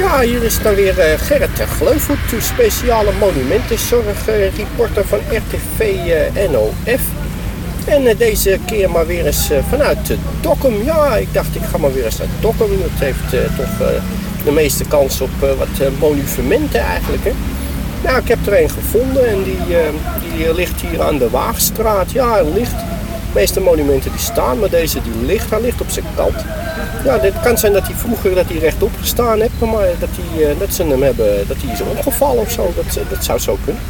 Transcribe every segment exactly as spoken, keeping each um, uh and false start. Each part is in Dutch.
Ja, hier is dan weer uh, Gerrit Gleuvoet, uw speciale monumentenzorg-reporter van R T V uh, N O F. En uh, deze keer maar weer eens uh, vanuit uh, Dokkum. Ja, ik dacht ik ga maar weer eens naar Dokkum. Dat heeft uh, toch uh, de meeste kans op uh, wat uh, monumenten eigenlijk. Hè? Nou, ik heb er een gevonden en die, uh, die ligt hier aan de Waagstraat. Ja, hij ligt. De meeste monumenten die staan, maar deze die ligt, hij ligt op zijn kant. Ja, het kan zijn dat hij vroeger dat hij rechtop gestaan heeft, maar dat, hij, dat ze hem hebben, dat hij is omgevallen of zo. Dat, dat zou zo kunnen.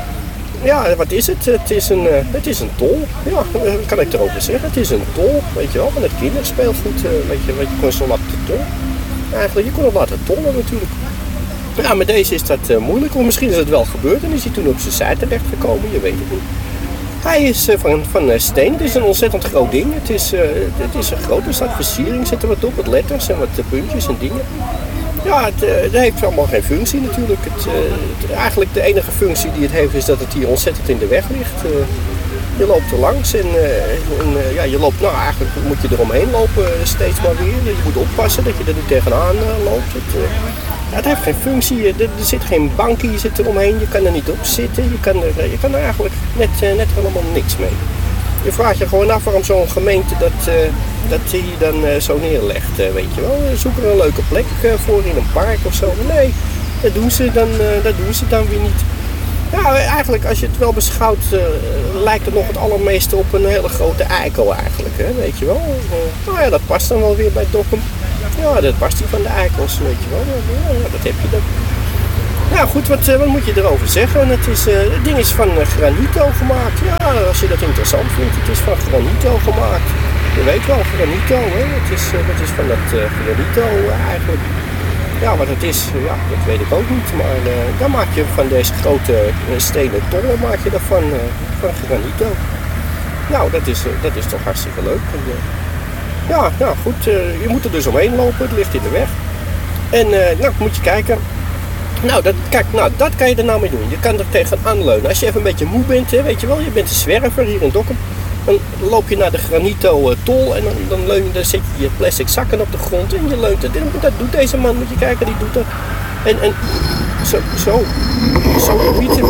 Ja, wat is het? Het is een, het is een tol. Ja, wat kan ik erover zeggen? Het is een tol, weet je wel, van het kinderspeelgoed. Weet je, weet je, kon je zo laten tol. Eigenlijk, je kon het laten tollen natuurlijk. Ja, met deze is dat uh, moeilijk, of misschien is het wel gebeurd en is hij toen op zijn zij terechtgekomen, je weet het niet. Hij is uh, van, van uh, steen, het is een ontzettend groot ding. Het is, uh, het is een groot, er staat versiering, zit er wat op, wat letters en wat uh, puntjes en dingen. Ja, het, uh, het heeft allemaal geen functie natuurlijk. Het, uh, het, eigenlijk de enige functie die het heeft is dat het hier ontzettend in de weg ligt. Uh, je loopt er langs en, uh, en uh, ja, je loopt, nou eigenlijk moet je eromheen lopen uh, steeds maar weer. Je moet oppassen dat je er niet tegenaan uh, loopt. Het, uh, ja, het heeft geen functie, er, er zit geen bankje, je zit eromheen, je kan er niet op zitten. Je kan er, je kan er eigenlijk net, uh, net helemaal niks mee. Je vraagt je gewoon af waarom zo'n gemeente dat, uh, dat die dan uh, zo neerlegt, uh, weet je wel. Zoek er een leuke plek uh, voor in een park of zo. Nee, dat doen ze dan, uh, dat doen ze dan weer niet. Ja, eigenlijk als je het wel beschouwt, uh, lijkt het nog het allermeeste op een hele grote eikel eigenlijk, hè, weet je wel. Uh, nou ja, dat past dan wel weer bij Dokkum. Ja, dat past die van de eikels, weet je wel. Ja, dat heb je dan. Nou goed, wat, wat moet je erover zeggen? Het, is, uh, het ding is van uh, granito gemaakt. Ja, als je dat interessant vindt, het is van granito gemaakt. Je weet wel, granito, hè? Het is, uh, dat is van dat uh, granito uh, eigenlijk. Ja, wat het is, uh, ja, dat weet ik ook niet. Maar uh, dan maak je van deze grote uh, stenen tollen, maak je daarvan uh, van granito. Nou, dat is, uh, dat is toch hartstikke leuk. En, uh, ja, nou goed, uh, je moet er dus omheen lopen, het ligt in de weg. En uh, nou, moet je kijken. Nou dat, kijk, nou, dat kan je er nou mee doen. Je kan er tegenaan leunen. Als je even een beetje moe bent, hè, weet je wel, je bent een zwerver hier in Dokkum. Dan loop je naar de granito uh, tol en dan, dan, leun, dan zet je je plastic zakken op de grond en je leunt het. En dat doet deze man, moet je kijken, die doet dat. En, en zo, zo, zo doet hij.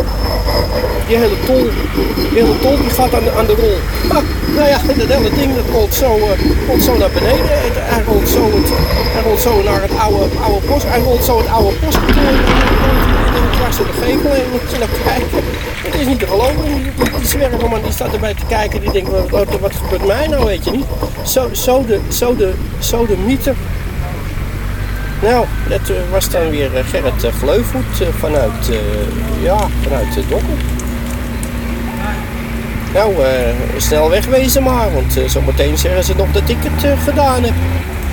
Die hele tol, die hele tol die gaat aan de, aan de rol. Ah, nou ja, dat hele ding dat rolt zo, uh, rolt zo naar beneden. Hij rolt zo, het, hij rolt zo naar het oude, oude post. Hij rolt zo het oude postkantoor. Dwars door de gevel en moet je naar kijken. Het is niet te geloven. Die zwerverman die staat erbij te kijken. Die denkt, wat, wat gebeurt mij nou, weet je niet. Zo, zo de, zo de, zo de mythe. Nou, dat uh, was dan weer uh, Gerrit uh, Gleuvoet uh, vanuit, uh, ja, vanuit uh, Dokkum. Nou, uh, snel wegwezen maar, want uh, zometeen zeggen ze nog dat ik het uh, gedaan heb.